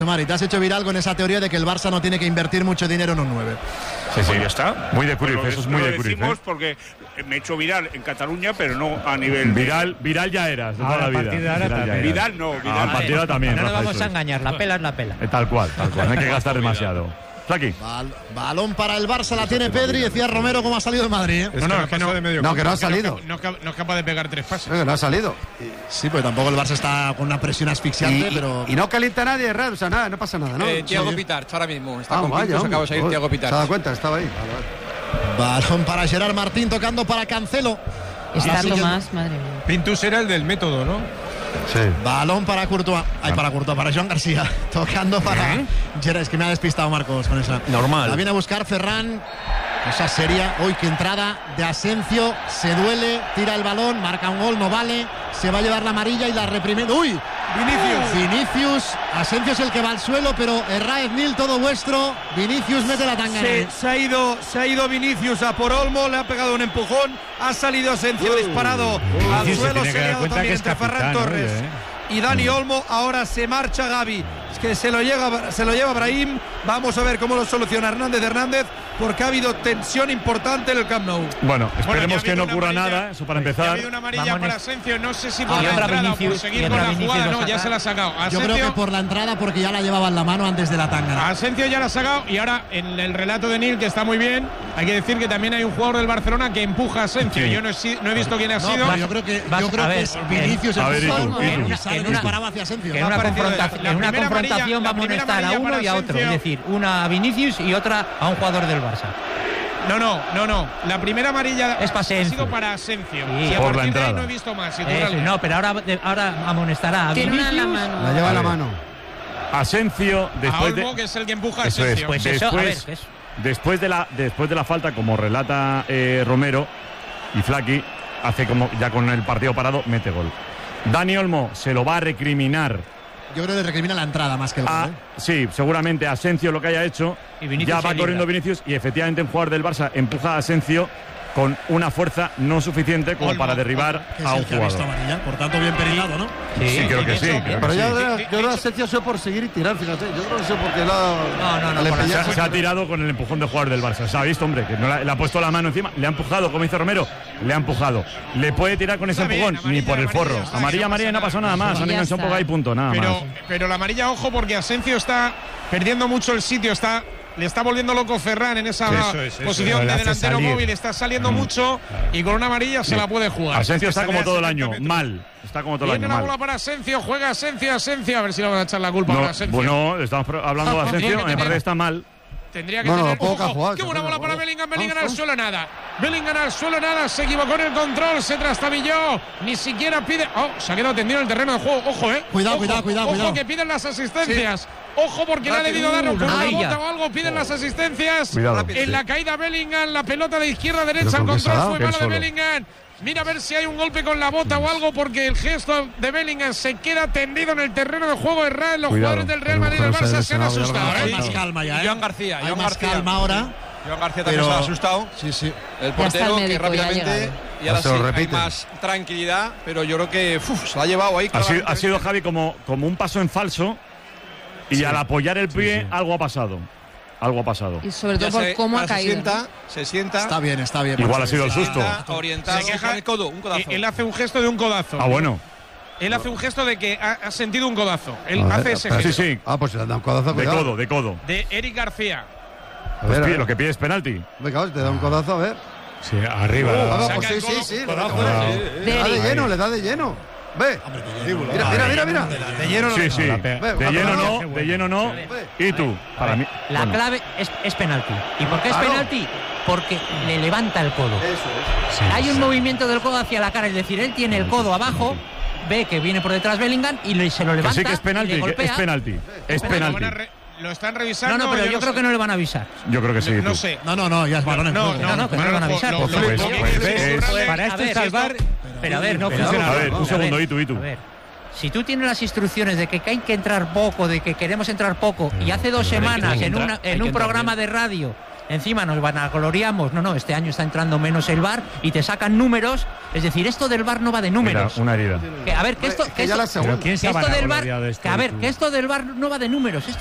Mari, te has hecho viral con esa teoría de que el Barça no tiene que invertir mucho dinero en un 9. Sí, ya está. Muy de Cruyff, eso es muy de Cruyff. Porque me he hecho viral en Cataluña, pero no a nivel... Viral ya eras, de toda la vida. Vidal no. A partir de ahora también. No nos vamos a engañar, la pela es la pela. Tal cual. No hay que gastar demasiado. Flaqui. Balón para el Barça, la tiene Pedri. Decía Romero cómo ha salido el Madrid. Que no ha salido. No es capaz de pegar 3 pases. No ha salido. Sí, pues tampoco el Barça está con una presión asfixiante, pero... Y no calienta nadie, o sea, nada, no pasa nada, ¿no? Thiago Pitarch ahora mismo. Está con Pintus, acaba de salir Thiago Pitarch. Se ha dado cuenta, estaba ahí. Balón para Gerard Martín, tocando para Cancelo. Está Tomás, madre mía. Pintus era el del método, ¿no? Sí. Balón para Courtois. Para Joan García. Tocando para Gerard. Es que me ha despistado Marcos con esa. Normal. La viene a buscar Ferran. Esa sería. Hoy que entrada de Asensio. Se duele, tira el balón, marca un gol, no vale. Se va a llevar la amarilla y la reprime. ¡Uy! Vinicius. Asensio es el que va al suelo, pero Herráez Nil, todo vuestro. Vinicius mete la tangana. Se ha ido Vinicius a por Olmo, le ha pegado un empujón, ha salido Asensio disparado al suelo, se ha liado también entre Ferran Torres y Dani Olmo. Ahora se marcha Gavi, es que se lo lleva Brahim. Vamos a ver cómo lo soluciona Hernández, porque ha habido tensión importante en el Camp Nou. Bueno, esperemos que no ocurra nada, eso para empezar. Ha habido una amarilla para Asensio, no sé si por la entrada o por seguir con la jugada, no, ya se la ha sacado. Yo creo que por la entrada, porque ya la llevaba en la mano antes de la tangana. Asensio ya la ha sacado, y ahora en el relato de Nil, que está muy bien, hay que decir que también hay un jugador del Barcelona que empuja a Asensio. Yo no he visto quién ha sido. Pero yo creo que es Vinicius el que paraba hacia Asensio. En una confrontación va a amonestar a uno y a otro, es decir, una a Vinicius y otra a un jugador del Barça. No. La primera amarilla ha sido para Asensio. Sí, y a por partir la entrada. de ahí no he visto más. No, pero ahora amonestará a Tiene Vinicius. una en la mano. La lleva en la mano. Asensio, después a Olmo, que es el que empuja a Eso es. Asensio. Pues Después de la falta, como relata Romero y Flaqui, hace como ya con el partido parado, mete gol. Dani Olmo se lo va a recriminar. Yo creo que le recrimina la entrada más que el gol. Sí, seguramente Asensio lo que haya hecho. Y Ya va corriendo Vinicius y efectivamente un jugador del Barça empuja a Asensio con una fuerza no suficiente como para derribar a un jugador. Por tanto, bien perilado, ¿no? Sí, creo que sí. Pero yo creo que Asensio se por seguir y tirar, fíjate. Yo creo que sé por qué No. Se ha tirado con el empujón de jugador del Barça. Se ha visto, hombre, que no le ha puesto la mano encima. Le ha empujado, como dice Romero. Le ha empujado. ¿Le puede tirar con ese empujón? Ni por el forro. Amarilla, no ha pasado nada más. Han enganchado un poco ahí, punto, nada más. Pero la amarilla, ojo, porque Asensio está perdiendo mucho el sitio. Le está volviendo loco Ferran en esa posición de delantero móvil. Está saliendo mucho y con una amarilla se la puede jugar. Asensio está como todo el año, mal. Está como todo el año, Viene la bola para Asensio, juega Asensio. A ver si le van a echar la culpa a Asensio. Bueno, estamos hablando de Asensio, me parece que está mal. Tendría que tener ojo. Qué buena bola para Bellingham. Bellingham al suelo, nada. Se equivocó en el control, se trastabilló. Ni siquiera pide. Se ha quedado tendido en el terreno de juego. Ojo, Cuidado. Ojo, que piden las asistencias. Ojo, porque le ha debido dar con una bota o algo. Piden las asistencias. En la caída Bellingham, la pelota de izquierda a derecha. El control fue malo de Bellingham. Mira a ver si hay un golpe con la bota o algo, porque el gesto de Bellingham se queda tendido en el terreno de juego. Los jugadores del Real Madrid y del Barça se han asustado. Hay más calma ya, Joan García. Hay más calma ahora. Joan García también se ha asustado. Sí. El portero que médico, rápidamente. Y ahora sí, hay más tranquilidad, pero yo creo que se la ha llevado ahí. Ha sido Javi como un paso en falso y al apoyar el pie algo ha pasado. Y sobre todo por cómo ha caído. Se sienta. Está bien. Igual ha sido el susto. Orientado. Se queja el codo, un codazo. Él hace un gesto de un codazo. Bueno. Él hace un gesto de que ha sentido un codazo. Él hace ese gesto. Sí. Pues le da un codazo. De codo. De Eric García. Lo que pide es penalti. Venga, te da un codazo, a ver. Sí, arriba. Sí. Le da de lleno. Ve. Mira. De lleno no. Sí. De lleno no. ¿Y tú? Para mí. La clave es penalti. ¿Y por qué es penalti? Porque le levanta el codo. Eso es. Hay un movimiento del codo hacia la cara, es decir, él tiene el codo abajo, ve que viene por detrás Bellingham y se lo levanta. Sí que es penalti, es penalti. Lo están revisando. No, pero yo creo que no le van a avisar. Yo creo que sí. No sé. No, ya es balón en juego. No, que no le van a avisar. Para esto es salvar. Pero a ver, no funciona. A ver, un segundo, y tú. A ver. Si tú tienes las instrucciones de que hay que entrar poco, de que queremos entrar poco, y hace 2 semanas en un programa de radio encima nos vanagloriamos. No, este año está entrando menos el VAR y te sacan números. Es decir, esto del VAR no va de números. Mira, una herida. Que, a ver, que esto del VAR no va de números.